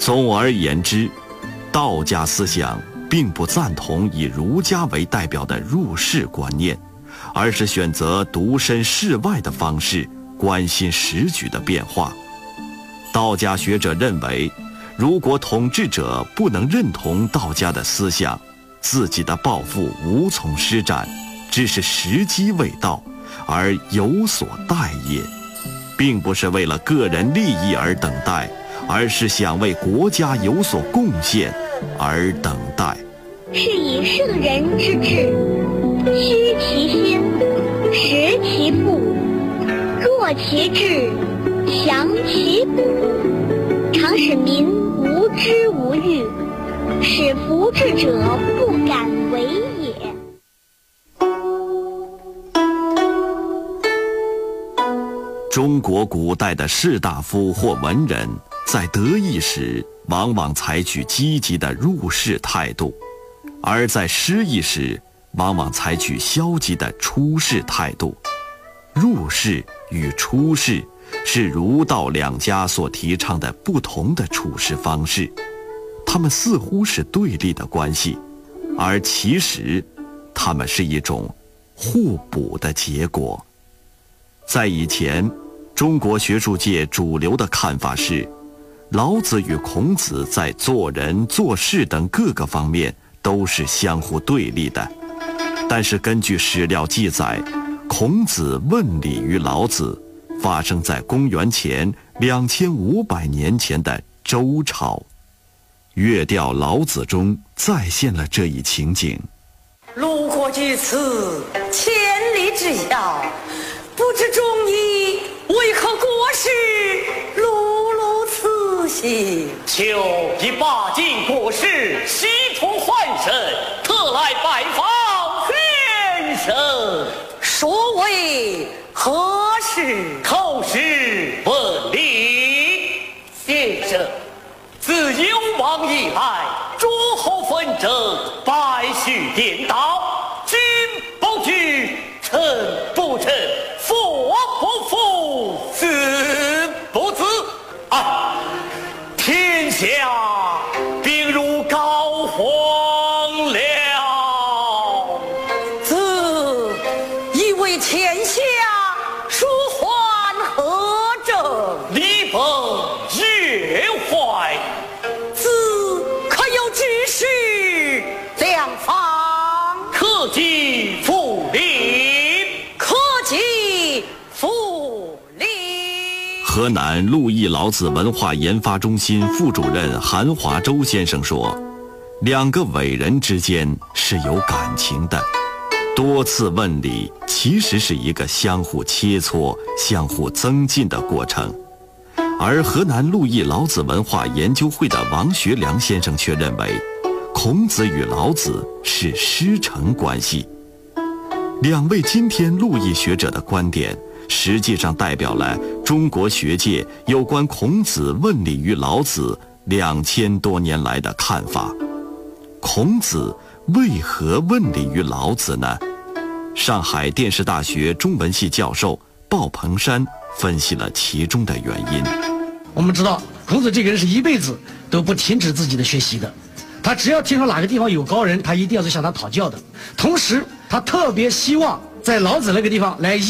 总而言之，道家思想并不赞同以儒家为代表的入世观念，而是选择独身事外的方式关心时局的变化。道家学者认为，如果统治者不能认同道家的思想，自己的抱负无从施展，只是时机未到，而有所待也，并不是为了个人利益而等待，而是想为国家有所贡献而等待。 是以圣人之治，虚其心，实其腹，弱其志，强其骨，常使民无知无欲，使服治者不敢为也。 中国古代的士大夫或文人在得意时往往采取积极的入世态度，而在失意时往往采取消极的出世态度。入世与出世是儒道两家所提倡的不同的处事方式，他们似乎是对立的关系，而其实他们是一种互补的结果。在以前，中国学术界主流的看法是，老子与孔子在做人做事等各个方面都是相互对立的。但是根据史料记载，孔子问礼于老子发生在公元前2500年前的周朝。乐调《老子》中再现了这一情景。 路过于此，千里之遥，不知忠义，为何国事碌碌此心？ 求以罢尽国事，西图换身，特来拜访先生。 所谓何事？ 叩师问礼。先生，自幽王以来，诸侯纷争，百绪颠倒，君不君，臣不臣，父不父，子不子。天下病入膏肓了。 子以为天下孰患何症？ 礼崩乐坏。 子可有指示良方？ 克己复礼。 克己复礼。 河南陆毅老子文化研发中心副主任韩华洲先生说，两个伟人之间是有感情的，多次问礼其实是一个相互切磋、相互增进的过程。而河南陆毅老子文化研究会的王学良先生却认为，孔子与老子是师承关系。两位今天陆毅学者的观点实际上代表了中国学界有关孔子问礼于老子2000多年来的看法。孔子为何问礼于老子呢？上海电视大学中文系教授鲍鹏山分析了其中的原因。 我们知道孔子这个人是一辈子都不停止自己的学习的，他只要听说哪个地方有高人，他一定要去向他讨教的。同时他特别希望在老子那个地方来